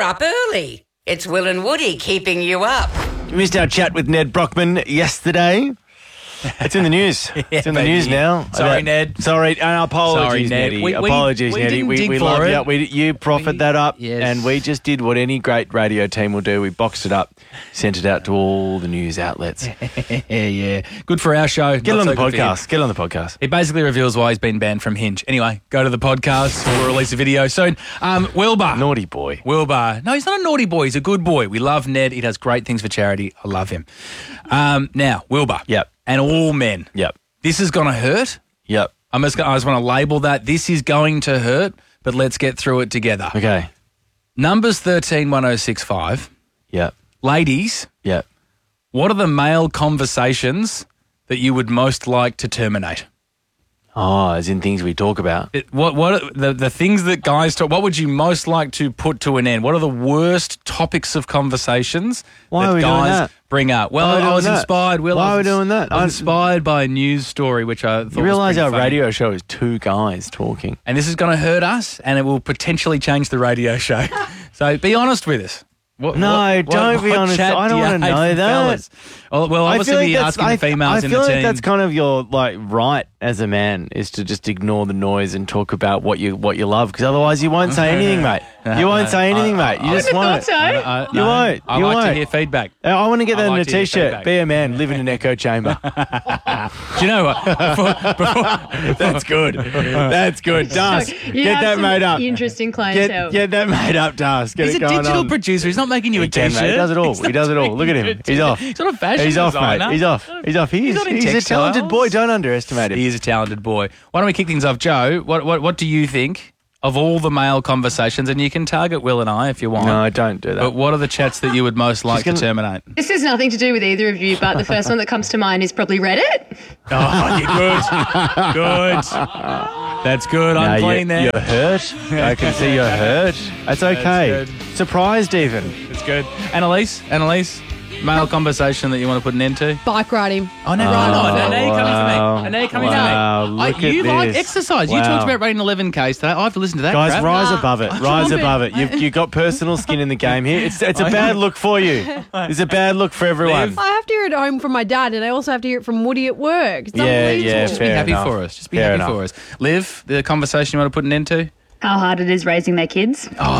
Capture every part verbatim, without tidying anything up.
up early. It's Will and Woody keeping you up. You missed our chat with Ned Brockman yesterday. It's in the news. Yeah, it's in the baby. news now. Sorry, About- Ned. Sorry, and apologies, Sorry, Ned. Neddy. We- we- apologies, we Neddy. didn't we dig we for love it. you. We, you proffered We- that up, yes. and we just did what any great radio team will do. We boxed it up, sent it out to all the news outlets. yeah, yeah. Good for our show. Get it Not on so the good for him. podcast. Get it on the podcast. It basically reveals why he's been banned from Hinge. Anyway, go to the podcast. We'll release a video soon. Um, Wilbur. Naughty boy. Wilbur. No, he's not a naughty boy. He's a good boy. We love Ned. He does great things for charity. I love him. Um, now, Wilbur. Yep. And all men. Yep. This is going to hurt. Yep. I'm just, I just want to label that. This is going to hurt, but let's get through it together. Okay. Numbers thirteen one oh six five. Yep. Ladies, Yep. what are the male conversations that you would most like to terminate? Oh, as in things we talk about. It, what what are the the things that guys talk? What would you most like to put to an end? What are the worst topics of conversations Why that are we doing guys that? bring up? Well, Why are we I was doing that? inspired. Will, Why I are we was- doing that? I was I- inspired by a news story which I thought You realise was our pretty funny. radio show is two guys talking. And this is going to hurt us, and it will potentially change the radio show. So be honest with us. What, No, what- don't what- be what honest. chat I do don't you wanna hate know from that. fellas? Well, well I obviously feel like be that's- asking I, the females I in feel the like team. that's kind of your like right as a man is to just ignore the noise and talk about what you what you love because otherwise you won't say anything, mate. You won't say anything, mate. You just won't. I- I- You no, won't. I You like to won't. hear feedback. I want to get I that like in a to hear t-shirt. feedback. Be a man, live in an echo chamber. Do you know what? Before, before, That's good. That's good. Das, You get have that some made up. Interesting clientele. Get, get that made up, Das. Get he's it a going digital on. producer. He's not making you He a can, t-shirt. mate. He does it all. He's He not does it all. making Look at you him. a He's t-shirt. off. He's not a fashion He's off, designer. mate. He's off. He's off. He's, not in he's a textiles. talented boy. Don't underestimate him. He is a talented boy. Why don't we kick things off, Joe? What what what do you think of all the male conversations? And you can target Will and I if you want. No, don't do that. But what are the chats that you would most like gonna- to terminate? This has nothing to do with either of you, but the first one that comes to mind is probably Reddit. Oh, you're good. Good. That's good. I'm No, playing you, there. You're hurt. I can see you're hurt. That's okay. good. Surprised even. It's good. Annalise, Annalise, male conversation that you want to put an end to? Bike riding. Oh, no, Oh, right on. And now you're coming for me. wow. And now you're coming Wow, for me. look I, you at like this. exercise. You Wow. talked about running eleven Ks today. I have to listen to that. Guys, crap. rise Nah. above it. Rise above it. You've you got personal skin in the game here. It's it's a bad look for you. It's a bad look for everyone. Liv. I have to hear it at home from my dad, and I also have to hear it from Woody at work. It's Yeah, unbelievable. yeah, Just be fair happy enough. for us. Just be Fair happy enough. for us. Liv, the conversation you want to put an end to? How hard it is raising their kids. Oh,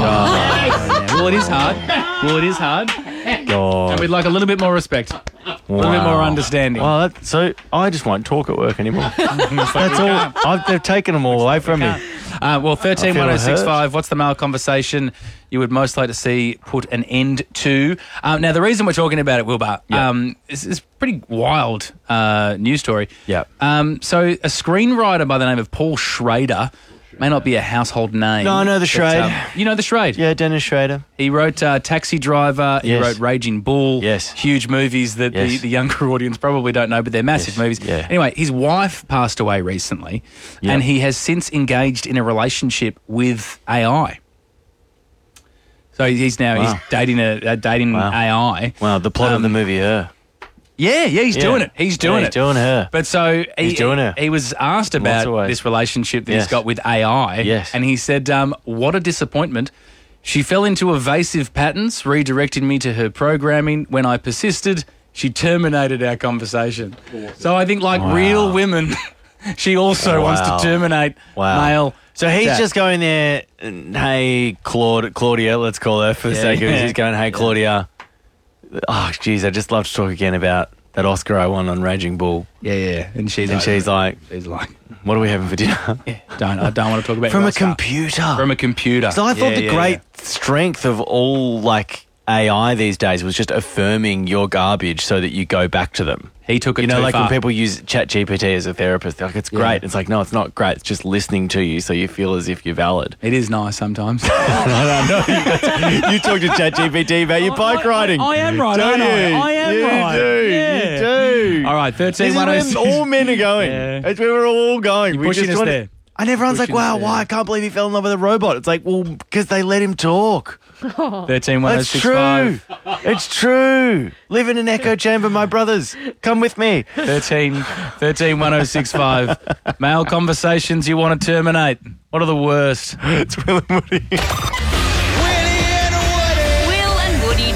yeah. Well, it is hard. Well, it is hard. God. And we'd like a little bit more respect. A little bit more Wow. understanding. Well, that, so I just won't talk at work anymore. That's all. I've, they've taken them all away from me. Uh, well, thirteen feel one oh six hurt. five, what's the male conversation you would most like to see put an end to? Um, now, the reason we're talking about it, Wilbur, Yeah. um, is, is a pretty wild uh, news story. Yeah. Um, so, a screenwriter by the name of Paul Schrader, may not be a household name. No, I know the but, Schrade. um, you know the Schrade? Yeah, Dennis Schrader. He wrote uh, Taxi Driver. He Yes. wrote Raging Bull. Yes. Huge movies that the, Yes. the younger audience probably don't know, but they're massive Yes. movies. Yeah. Anyway, his wife passed away recently, Yep. and he has since engaged in a relationship with A I. So he's now Wow. he's dating a uh, dating Wow. A I. Wow, the plot of Um, the movie, Her. Yeah, yeah, he's Yeah. doing it. He's doing Yeah, it. he's doing her. But so he, He's doing it. he was asked Lots about of ways. this relationship that he's Yes. got with A I. Yes. And he said, um, what a disappointment. She fell into evasive patterns, redirecting me to her programming. When I persisted, she terminated our conversation. So I think, like Wow. real women, she also wants Wow. to terminate Wow. male. So he's chat. just going there, and, hey, Claude, Claudia, let's call her for the Yeah, sake of it. yeah. He's going, hey, Claudia. Oh, geez, I'd just love to talk again about that Oscar I won on Raging Bull. Yeah, yeah. And she's And like, she's like, she's like, what are we having for dinner? yeah, don't, I don't want to talk about From your a Oscar. computer. From a computer. So I thought Yeah, the yeah, great yeah. strength of all, like, A I these days was just affirming your garbage so that you go back to them. He took it You know, too like far. when people use ChatGPT as a therapist, they're like, it's Yeah. great. It's like, no, it's not great. It's just listening to you so you feel as if you're valid. It is nice sometimes. no, no, no. You talk to ChatGPT about your bike riding. I am right, Don't aren't I? you? I am you right. Do. Yeah. You do. All right, thirteen This is one oh where six. all men are going. Yeah. It's where we're all going. You're We pushing just us wanna- there. And everyone's like, Pushing us wow, there. why? I can't believe he fell in love with a robot. It's like, well, because they let him talk. thirteen one oh That's six true. five. It's true. Live in an echo chamber, my brothers. Come with me. thirteen, thirteen one oh six five. Male conversations you want to terminate. What are the worst? It's Will and Woody. Willie and Woody.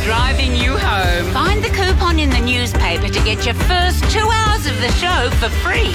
driving you home. Find the coupon in the newspaper to get your first two hours of the show for free.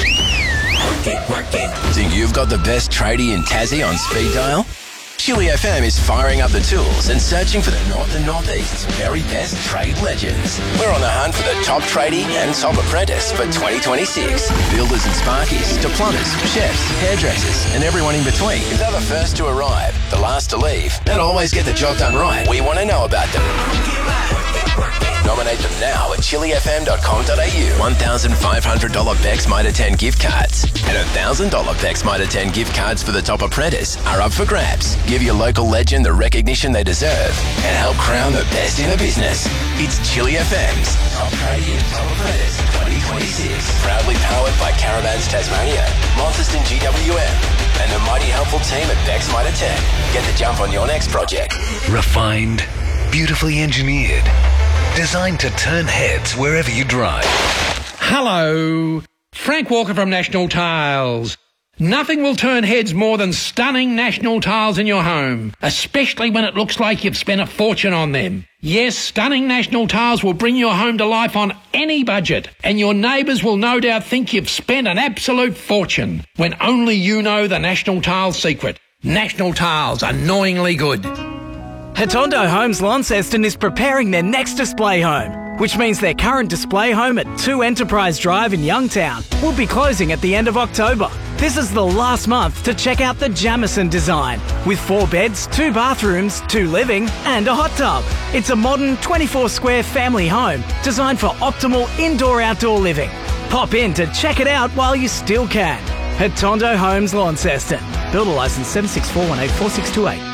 Think you've got the best tradie in Tassie on speed dial? Chili F M is firing up the tools and searching for the North and Northeast's very best trade legends. We're on the hunt for the top tradie and top apprentice for twenty twenty-six. Builders and sparkies, to plumbers, chefs, hairdressers, and everyone in between. If they're the first to arrive, the last to leave, and always get the job done right, we want to know about them. Nominate them now at chili f m dot com dot a u. one thousand five hundred dollars Bex Mitre ten gift cards and one thousand dollars Bex Mitre ten gift cards for the top apprentice are up for grabs. Give your local legend the recognition they deserve and help crown the best in the business. It's Chili F M's Top Tradie and Top Apprentice twenty twenty-six. Proudly powered by Caravans Tasmania, Launceston G W M, and the mighty helpful team at Bex Mitre ten. Get the jump on your next project. Refined, beautifully engineered, designed to turn heads wherever you drive. Hello, Frank Walker from National Tiles. Nothing will turn heads more than stunning National Tiles in your home, especially when it looks like you've spent a fortune on them. Yes, stunning National Tiles will bring your home to life on any budget, and your neighbours will no doubt think you've spent an absolute fortune, when only you know the National Tiles secret. National Tiles, annoyingly good. Hatondo Homes Launceston is preparing their next display home, which means their current display home at two Enterprise Drive in Youngtown will be closing at the end of October. This is the last month to check out the Jamison design, with four beds, two bathrooms, two living and a hot tub. It's a modern twenty-four square family home designed for optimal indoor-outdoor living. Pop in to check it out while you still can. Hatondo Homes Launceston. Builder licence seven six four one eight four six two eight.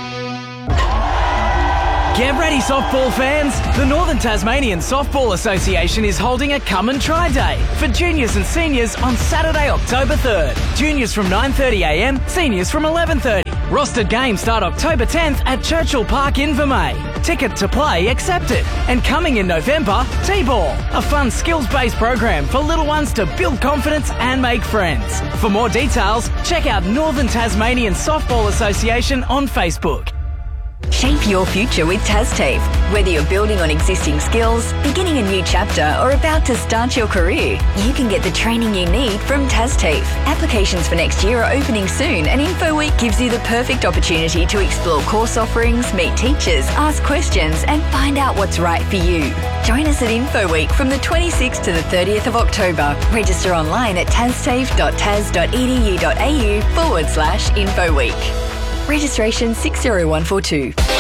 Get ready, softball fans! The Northern Tasmanian Softball Association is holding a Come and Try Day for juniors and seniors on Saturday, October third. Juniors from nine thirty a m, seniors from eleven thirty. Rostered games start October tenth at Churchill Park, Invermay. Ticket to play accepted. And coming in November, T-Ball, a fun skills-based program for little ones to build confidence and make friends. For more details, check out Northern Tasmanian Softball Association on Facebook. Shape your future with TasTAFE. Whether you're building on existing skills, beginning a new chapter, or about to start your career, you can get the training you need from TasTAFE. Applications for next year are opening soon, and InfoWeek gives you the perfect opportunity to explore course offerings, meet teachers, ask questions, and find out what's right for you. Join us at InfoWeek from the twenty-sixth to the thirtieth of October. Register online at tastafe dot tas dot e d u dot a u forward slash InfoWeek. Registration six zero one four two.